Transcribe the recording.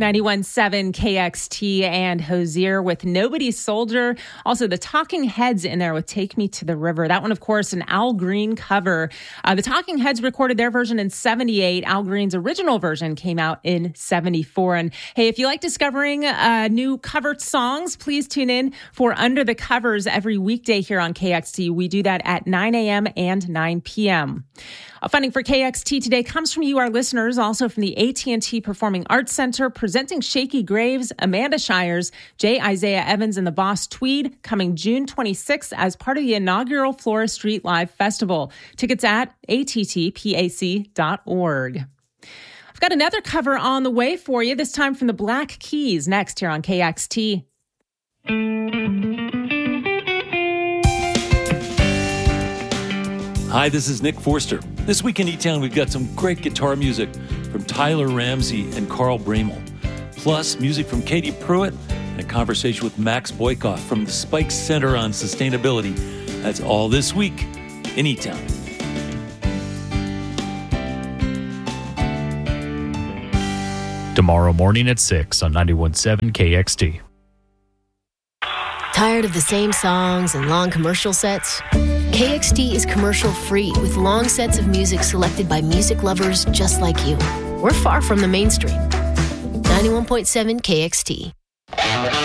91.7 KXT and Hozier with Nobody Soldier. Also, the Talking Heads in there with Take Me to the River. That one, of course, an Al Green cover. The Talking Heads recorded their version in 78. Al Green's original version came out in 74. And hey, if you like discovering new covered songs, please tune in for Under the Covers every weekday here on KXT. We do that at 9 a.m. and 9 p.m. Funding for KXT today comes from you, our listeners, also from the AT&T Performing Arts Center, presenting Shaky Graves, Amanda Shires, J. Isaiah Evans, and the Boss Tweed, coming June 26th as part of the inaugural Flora Street Live Festival. Tickets at attpac.org. I've got another cover on the way for you, this time from the Black Keys, next here on KXT. Hi, this is Nick Forster. This week in E-Town, we've got some great guitar music from Tyler Ramsey and Carl Bramel, plus music from Katie Pruitt and a conversation with Max Boykoff from the Spike Center on Sustainability. That's all this week in E-Town. Tomorrow morning at 6 on 91.7 KXT. Tired of the same songs and long commercial sets? KXT is commercial-free with long sets of music selected by music lovers just like you. We're far from the mainstream. 91.7 KXT.